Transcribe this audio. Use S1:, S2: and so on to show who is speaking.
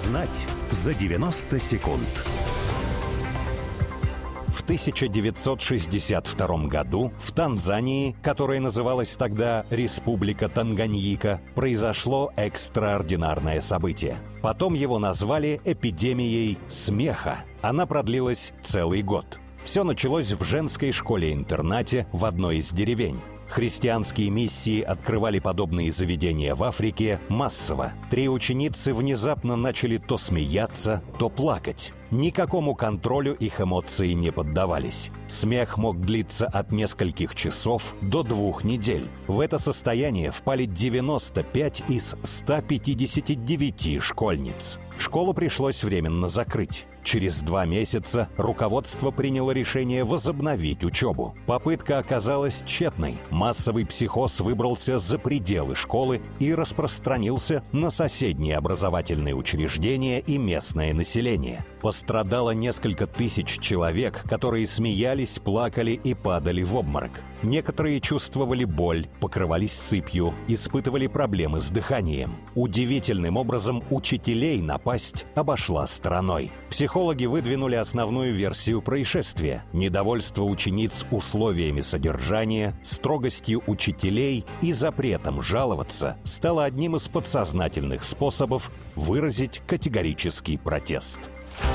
S1: Узнать за 90 секунд. В 1962 году в Танзании, которая называлась тогда Республика Танганьика, произошло экстраординарное событие. Потом его назвали эпидемией смеха. Она продлилась целый год. Все началось в женской школе-интернате в одной из деревень. Христианские миссии открывали подобные заведения в Африке массово. 3 ученицы внезапно начали то смеяться, то плакать. Никакому контролю их эмоции не поддавались. Смех мог длиться от нескольких часов до 2 недель. В это состояние впали 95 из 159 школьниц. Школу пришлось временно закрыть. Через 2 месяца руководство приняло решение возобновить учебу. Попытка оказалась тщетной. Массовый психоз выбрался за пределы школы и распространился на соседние образовательные учреждения и местное население. Пострадало несколько тысяч человек, которые смеялись, плакали и падали в обморок. Некоторые чувствовали боль, покрывались сыпью, испытывали проблемы с дыханием. Удивительным образом учителей напасть обошла стороной. Психологи выдвинули основную версию происшествия – недовольство учениц условиями содержания, строгостью учителей и запретом жаловаться стало одним из подсознательных способов выразить категорический протест.